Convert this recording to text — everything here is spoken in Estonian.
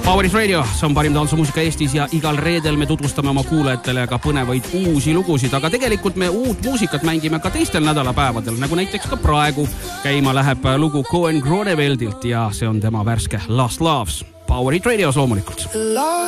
Power Radio, see on parim tantsumuusika Eestis ja igal reedel me tutvustame oma kuulajatele ka põnevaid uusi lugusid, aga tegelikult me uut muusikat mängime ka teistel nädalapäevadel, nagu näiteks ka praegu käima läheb lugu Cohen Groneveldilt ja see on tema värske Last Loves. Power Radios loomulikult.